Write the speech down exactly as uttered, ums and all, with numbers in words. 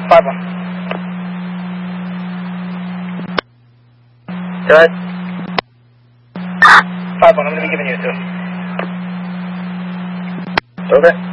five one. Go ahead. five one, I'm going to be giving you a two. Over.